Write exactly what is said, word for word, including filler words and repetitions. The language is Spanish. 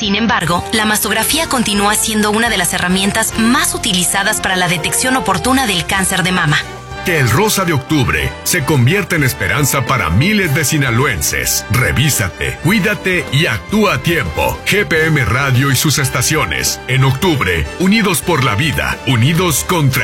Sin embargo, la mastografía continúa siendo una de las herramientas más utilizadas para la detección oportuna del cáncer de mama. Que el rosa de octubre se convierta en esperanza para miles de sinaloenses. Revísate, cuídate y actúa a tiempo. G P M Radio y sus estaciones. En octubre, unidos por la vida, unidos contra